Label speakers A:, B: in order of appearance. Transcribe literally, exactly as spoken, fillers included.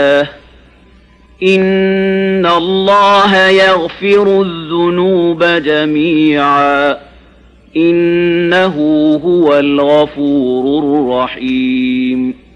A: إن الله يغفر الذنوب جميعا إنه هو الغفور الرحيم.